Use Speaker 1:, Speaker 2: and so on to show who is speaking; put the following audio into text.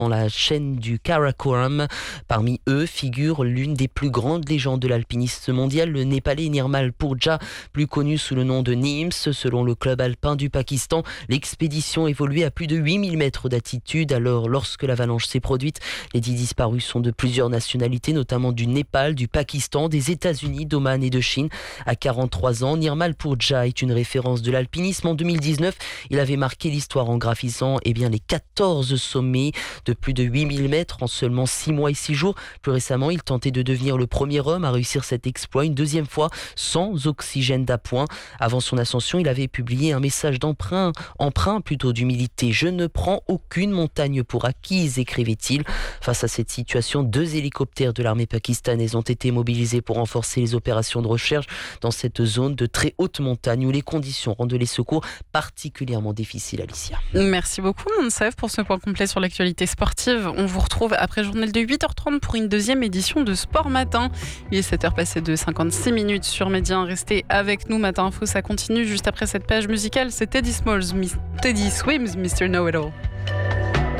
Speaker 1: dans la chaîne du Karakoram. Parmi eux figure l'une des plus grandes légendes de l'alpinisme mondial, le Népalais Nirmal Purja, plus connu sous le nom de Nims. Selon le club alpin du Pakistan, l'expédition évoluait à plus de 8000 mètres d'altitude. Alors, lorsque l'avalanche s'est produite, les 10 disparus sont de plusieurs nationalités, notamment du Népal, du Pakistan, des États-Unis, d'Oman et de Chine. À 43 ans, Nirmal Purja est une référence de l'alpinisme. En 2019, il avait marqué l'histoire en graphissant les 14 sommets de plus de 8000 mètres en seulement 6 mois et 6 jours. Plus récemment, il tentait de devenir le premier homme à réussir cet exploit une deuxième fois sans oxygène d'appoint. Avant son ascension, il avait publié un message empreint d'humilité. « Je ne prends aucune montagne pour acquise », écrivait-il. Face à cette situation, 2 hélicoptères de l'armée pakistanaise ont été mobilisés pour renforcer les opérations de recherche dans cette zone de très haute montagne où les conditions rendent les secours particulièrement difficiles. Alicia.
Speaker 2: Merci beaucoup Monsef pour ce point complet sur l'actualité sportive. On vous retrouve après le journal de 8h30 pour une deuxième édition de Sport Matin. Il est 7h passé de 56 minutes sur Média. Restez avec nous, Matin Info, ça continue juste après cette page musicale. C'est Teddy Swims, Mr. Know-It-All.